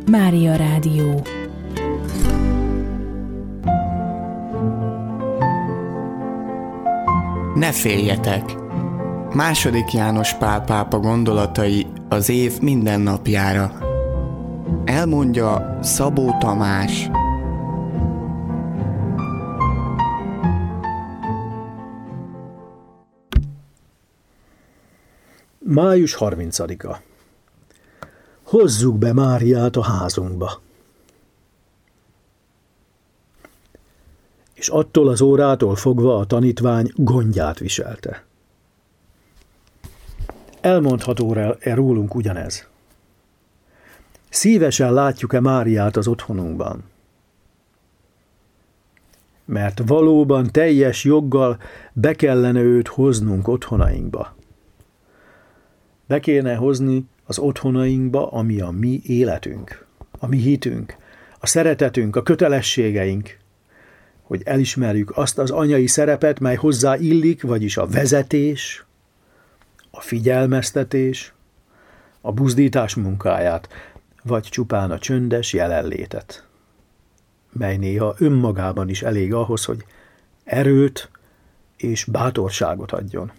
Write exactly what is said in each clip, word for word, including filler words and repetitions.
Mária Rádió. Ne féljetek! Második János Pál pápa gondolatai az év minden napjára. Elmondja Szabó Tamás. május harmincadika. Hozzuk be Máriát a házunkba. És attól az órától fogva a tanítvány gondját viselte. Elmondható-e rólunk ugyanez? Szívesen látjuk-e Máriát az otthonunkban? Mert valóban teljes joggal be kellene őt hoznunk otthonainkba. Be kéne hozni az otthonainkba, ami a mi életünk, a mi hitünk, a szeretetünk, a kötelességeink, hogy elismerjük azt az anyai szerepet, mely hozzá illik, vagyis a vezetés, a figyelmeztetés, a buzdítás munkáját, vagy csupán a csöndes jelenlétet, mely néha önmagában is elég ahhoz, hogy erőt és bátorságot adjon.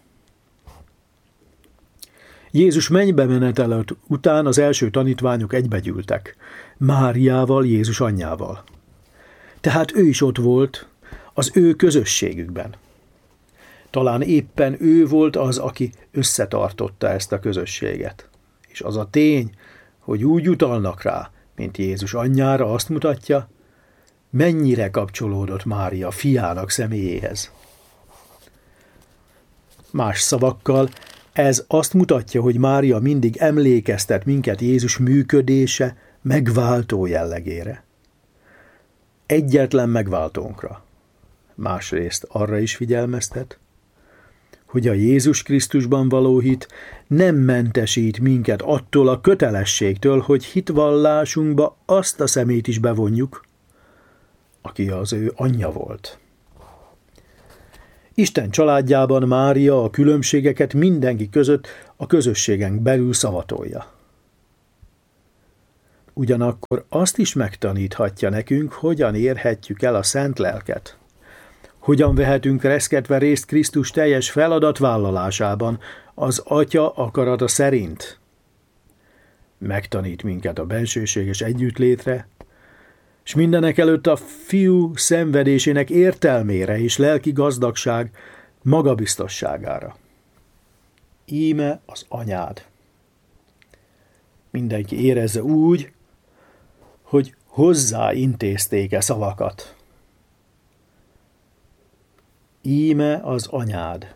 Jézus mennybe menetele után az első tanítványok egybegyűltek, Máriával, Jézus anyjával. Tehát ő is ott volt, az ő közösségükben. Talán éppen ő volt az, aki összetartotta ezt a közösséget. És az a tény, hogy úgy utalnak rá, mint Jézus anyjára, azt mutatja, mennyire kapcsolódott Mária fiának személyéhez. Más szavakkal, ez azt mutatja, hogy Mária mindig emlékeztet minket Jézus működése megváltó jellegére. Egyetlen megváltónkra. Másrészt arra is figyelmeztet, hogy a Jézus Krisztusban való hit nem mentesít minket attól a kötelességtől, hogy hitvallásunkba azt a szemét is bevonjuk, aki az ő anyja volt. Isten családjában Mária a különbségeket mindenki között a közösségen belül szavatolja. Ugyanakkor azt is megtaníthatja nekünk, hogyan érhetjük el a Szent Lelket. Hogyan vehetünk reszketve részt Krisztus teljes feladatvállalásában, az Atya akarata szerint. Megtanít minket a bensőséges együttlétre, és mindenek előtt a Fiú szenvedésének értelmére és lelki gazdagság magabiztosságára. Íme az anyád. Mindenki érezze úgy, hogy hozzá intézték-e szavakat. Íme az anyád.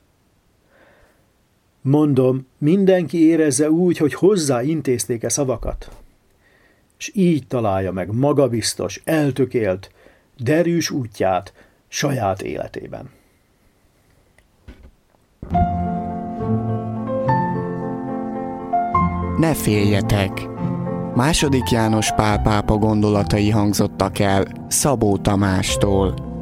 Mondom, mindenki érezze úgy, hogy hozzá intézték-e szavakat, és így találja meg magabiztos, eltökélt, derűs útját saját életében. Ne féljetek! Második János Pál pápa gondolatai hangzottak el Szabó Tamástól.